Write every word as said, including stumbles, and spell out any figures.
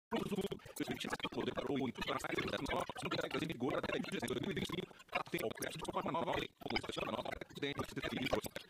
Presidente do poder para o internacional, não tem que vigor até dois mil e vinte e cinco, para ter o crédito de forma nova, como está chamando, nova, presidente, presidente,